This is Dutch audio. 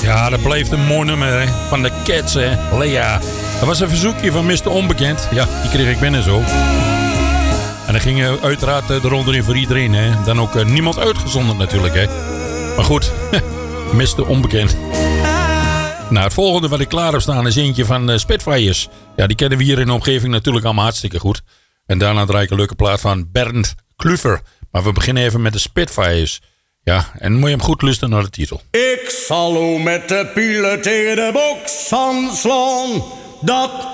Ja, dat bleef een mooi nummer hè? Van de Cats, hè? Lea. Dat was een verzoekje van Mr. Onbekend. Ja, die kreeg ik binnen zo. En dan ging uiteraard de ronde in voor iedereen. Hè? Dan ook niemand uitgezonderd natuurlijk. Hè? Maar goed, Mr. Onbekend. Nou, het volgende wat ik klaar heb staan is eentje van Spitfires. Ja, die kennen we hier in de omgeving natuurlijk allemaal hartstikke goed. En daarna draai ik een leuke plaat van Bernd Kluver. Maar we beginnen even met de Spitfires. Ja, en moet je hem goed luisteren naar de titel. Ik zal met de pielen tegen de boks aanslaan. Dat